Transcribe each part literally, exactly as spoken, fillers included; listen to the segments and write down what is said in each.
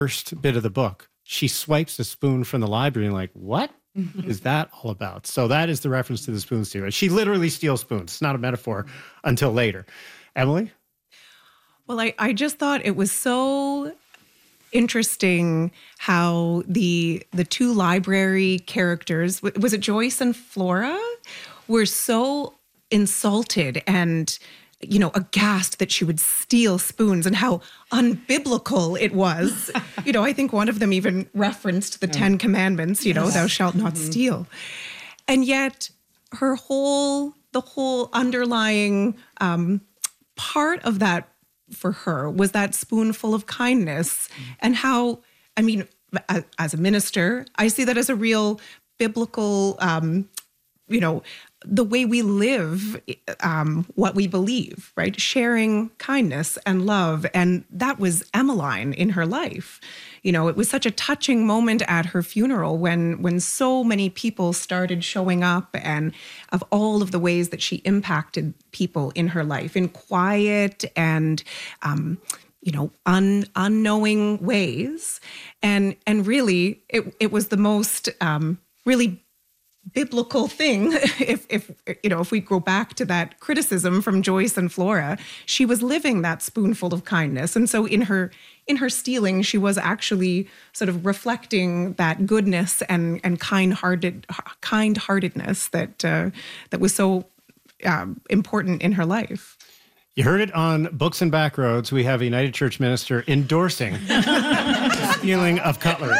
first bit of the book, she swipes a spoon from the library and like, what is that all about? So that is the reference to the spoon stealer. She literally steals spoons. It's not a metaphor until later. Emily? Well, I, I just thought it was so interesting how the the two library characters, was it Joyce and Flora, were so insulted and, you know, aghast that she would steal spoons and how unbiblical it was. You know, I think one of them even referenced the Ten Commandments, you know, thou shalt not mm-hmm. steal. And yet her whole, the whole underlying um, part of that for her was that spoonful of kindness mm-hmm. and how, I mean, as, as a minister, I see that as a real biblical, um, you know, the way we live, um, what we believe, right? Sharing kindness and love. And that was Emmeline in her life. You know, it was such a touching moment at her funeral when, when so many people started showing up, and of all of the ways that she impacted people in her life in quiet and, um, you know, un, unknowing ways. And, and really, it, it was the most um, really biblical thing. If, if, you know, if we go back to that criticism from Joyce and Flora, she was living that spoonful of kindness. And so in her, in her stealing, she was actually sort of reflecting that goodness and, and kind-hearted, kind-heartedness that, uh, that was so um, important in her life. You heard it on Books and Backroads. We have a United Church minister endorsing the stealing of cutlery.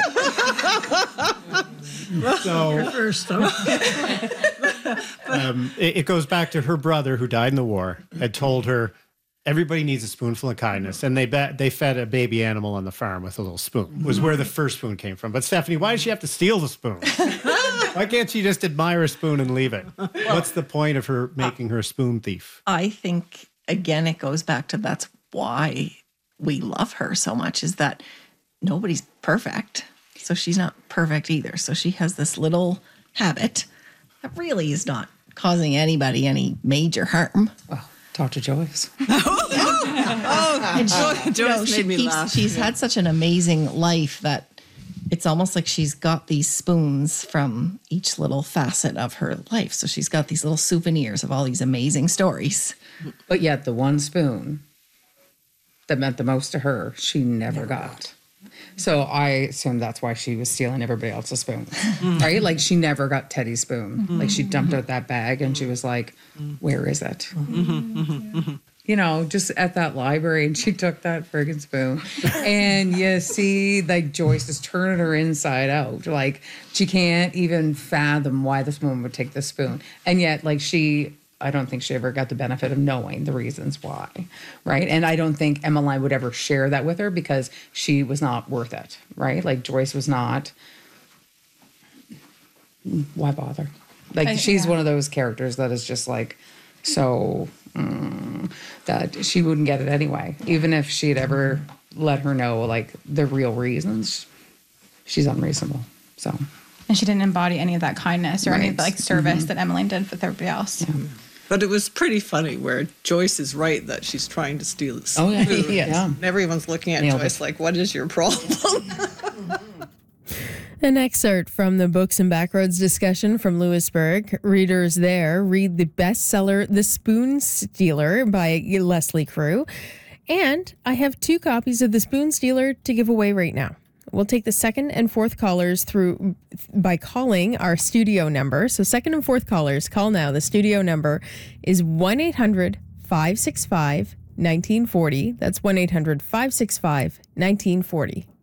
So, first, um, it, it goes back to her brother who died in the war, had told her, everybody needs a spoonful of kindness. And they bet they fed a baby animal on the farm with a little spoon, was where the first spoon came from. But Stephanie, why did she have to steal the spoon? Why can't she just admire a spoon and leave it? What's the point of her making her a spoon thief? I think, again, it goes back to that's why we love her so much, is that nobody's perfect. So she's not perfect either. So she has this little habit that really is not causing anybody any major harm. Well, talk to Joyce. oh, and she, Joyce you know, made she me keeps, laugh. She's had such an amazing life that it's almost like she's got these spoons from each little facet of her life. So she's got these little souvenirs of all these amazing stories. But yet the one spoon that meant the most to her, she never, never got. got. So I assume that's why she was stealing everybody else's spoons, mm-hmm. right? Like she never got Teddy's spoon. Mm-hmm. Like she dumped out that bag and she was like, where is it? Mm-hmm. Mm-hmm. You know, just at that library, and she took that friggin' spoon. And you see, like, Joyce is turning her inside out. Like, she can't even fathom why this woman would take the spoon. And yet, like, she... I don't think she ever got the benefit of knowing the reasons why, right? And I don't think Emmeline would ever share that with her because she was not worth it, right? Like Joyce was not. Why bother? Like I, she's yeah. one of those characters that is just like so mm, that she wouldn't get it anyway, even if she'd ever let her know like the real reasons. She's unreasonable, so. And she didn't embody any of that kindness or right. any of the like service mm-hmm. that Emmeline did with everybody else. Yeah. But it was pretty funny where Joyce is right that she's trying to steal the Oh, yeah. food. yeah. yeah. And everyone's looking at Nailed Joyce it. like, what is your problem? An excerpt from the Books and Backroads discussion from Lewisburg. Readers there read the bestseller The Spoon Stealer by Leslie Crew. And I have two copies of The Spoon Stealer to give away right now. We'll take the second and fourth callers through by calling our studio number. So second and fourth callers, call now. The studio number is one eight hundred five six five one nine four zero. That's one eight hundred five six five one nine four zero.